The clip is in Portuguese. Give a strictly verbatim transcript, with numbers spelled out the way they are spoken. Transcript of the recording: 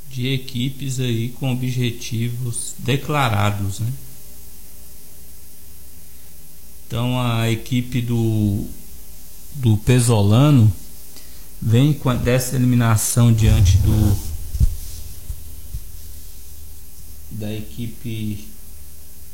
de equipes aí com objetivos declarados, né? Então a equipe do, do Pesolano vem com dessa eliminação diante do da equipe